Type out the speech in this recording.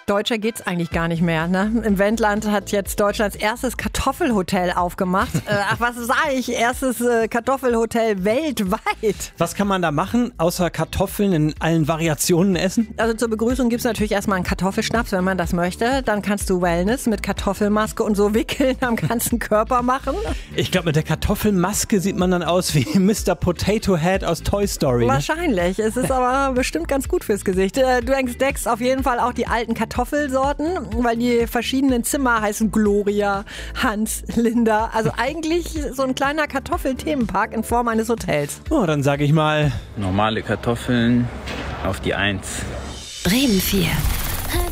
Deutscher geht's eigentlich gar nicht mehr. Ne? Im Wendland hat jetzt Deutschlands erstes Kartoffelhotel aufgemacht. Ach, was sage ich? Erstes Kartoffelhotel weltweit. Was kann man da machen, außer Kartoffeln in allen Variationen essen? Also zur Begrüßung gibt's natürlich erstmal einen Kartoffelschnaps, wenn man das möchte. Dann kannst du Wellness mit Kartoffelmaske und so Wickeln am ganzen Körper machen. Ich glaube, mit der Kartoffelmaske sieht man dann aus wie Mr. Potato Head aus Toy Story. Ne? Wahrscheinlich. Es ist aber bestimmt ganz gut fürs Gesicht. Du entdeckst auf jeden Fall auch die alten Kartoffelsorten, weil die verschiedenen Zimmer heißen Gloria, Hans, Linda. Also eigentlich so ein kleiner Kartoffelthemenpark in Form eines Hotels. Oh, dann sage ich mal... Normale Kartoffeln auf die 1. Bremen 4.